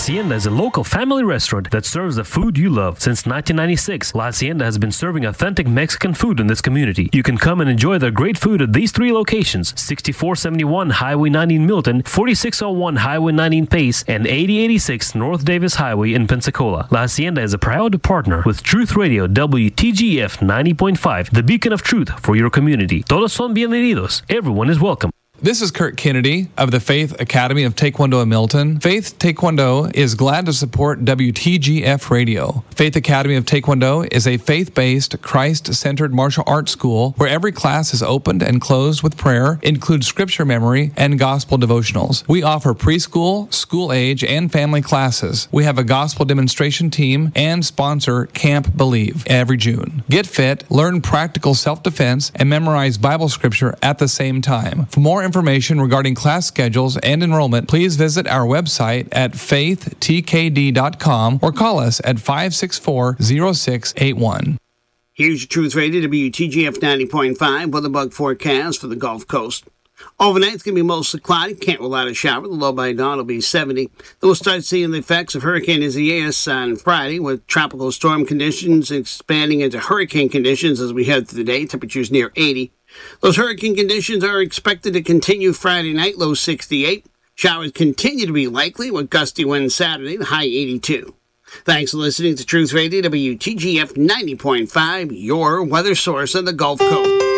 Hacienda is a local family restaurant that serves the food you love. Since 1996, La Hacienda has been serving authentic Mexican food in this community. You can come and enjoy their great food at these three locations: 6471 Highway 19 Milton, 4601 Highway 19 Pace, and 8086 North Davis Highway in Pensacola. La Hacienda is a proud partner with Truth Radio WTGF 90.5, the beacon of truth for your community. Todos son bienvenidos. Everyone is welcome. This is Kurt Kennedy of the Faith Academy of Taekwondo in Milton. Faith Taekwondo is glad to support WTGF Radio. Faith Academy of Taekwondo is a faith-based, Christ-centered martial arts school where every class is opened and closed with prayer, includes scripture memory, and gospel devotionals. We offer preschool, school age, and family classes. We have a gospel demonstration team and sponsor Camp Believe every June. Get fit, learn practical self-defense, and memorize Bible scripture at the same time. For more information regarding class schedules and enrollment, please visit our website at faithtkd.com or call us at 564-0681. Here's your Truth Radio WTGF 90.5 weather bug forecast for the Gulf Coast. Overnight, it's going to be mostly cloudy. Can't rule out a shower. The low by dawn will be 70. Then we'll start seeing the effects of Hurricane Isaias on Friday, with tropical storm conditions expanding into hurricane conditions as we head through the day. Temperatures near 80. Those hurricane conditions are expected to continue Friday night, low 68. Showers continue to be likely with gusty winds Saturday, the high 82. Thanks for listening to Truth Radio WTGF 90.5, your weather source on the Gulf Coast.